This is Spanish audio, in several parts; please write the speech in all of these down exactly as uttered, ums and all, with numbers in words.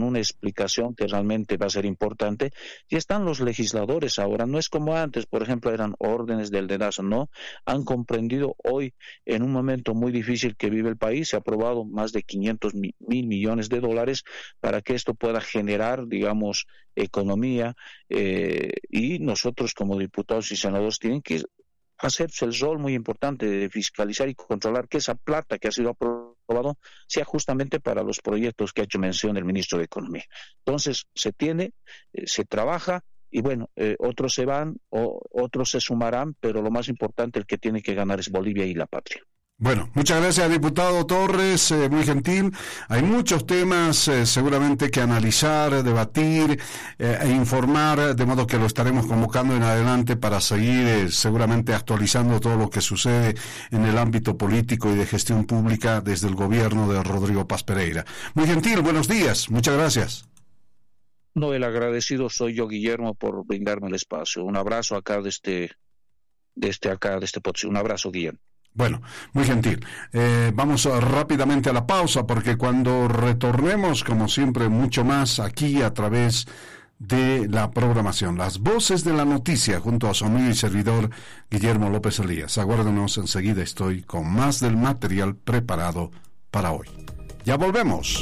una explicación que realmente va a ser importante. Y están los legisladores ahora, no es como antes, por ejemplo, eran órdenes del dedazo, no, han comprendido hoy, en un momento muy difícil que vive el país, se ha aprobado más de quinientos mil millones de dólares para que esto pueda generar, digamos, economía, eh, y nosotros como diputados y senadores tienen que hacerse el rol muy importante de fiscalizar y controlar que esa plata que ha sido aprobado sea justamente para los proyectos que ha hecho mención el ministro de Economía. Entonces, se tiene, eh, se trabaja, y bueno, eh, otros se van, o otros se sumarán, pero lo más importante, el que tiene que ganar es Bolivia y la patria. Bueno, muchas gracias, diputado Torres, eh, muy gentil. Hay muchos temas eh, seguramente que analizar, debatir eh, e informar, de modo que lo estaremos convocando en adelante para seguir eh, seguramente actualizando todo lo que sucede en el ámbito político y de gestión pública desde el gobierno de Rodrigo Paz Pereira. Muy gentil, buenos días, muchas gracias. No, el agradecido soy yo, Guillermo, por brindarme el espacio. Un abrazo acá de este, de este acá, de este podcast. Un abrazo, Guillermo. Bueno, muy gentil. Eh, vamos rápidamente a la pausa, porque cuando retornemos, como siempre, mucho más aquí a través de la programación. Las voces de la noticia, junto a su amigo y servidor Guillermo López Elías. Aguárdenos, enseguida estoy con más del material preparado para hoy. Ya volvemos.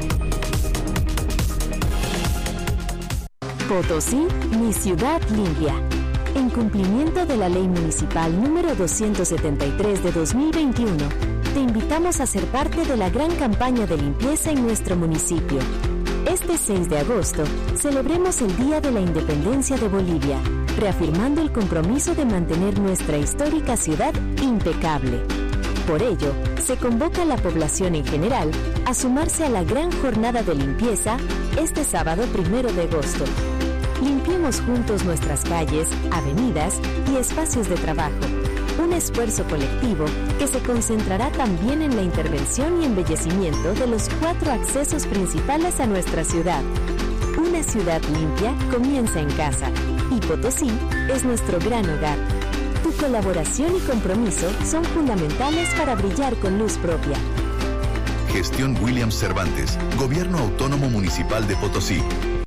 Potosí, mi ciudad limpia. En cumplimiento de la Ley Municipal número doscientos setenta y tres de dos mil veintiuno, te invitamos a ser parte de la gran campaña de limpieza en nuestro municipio. Este seis de agosto, celebremos el Día de la Independencia de Bolivia, reafirmando el compromiso de mantener nuestra histórica ciudad impecable. Por ello, se convoca a la población en general a sumarse a la gran jornada de limpieza este sábado primero de agosto. Limpiemos juntos nuestras calles, avenidas y espacios de trabajo. Un esfuerzo colectivo que se concentrará también en la intervención y embellecimiento de los cuatro accesos principales a nuestra ciudad. Una ciudad limpia comienza en casa, y Potosí es nuestro gran hogar. Tu colaboración y compromiso son fundamentales para brillar con luz propia. Gestión Williams Cervantes, Gobierno Autónomo Municipal de Potosí.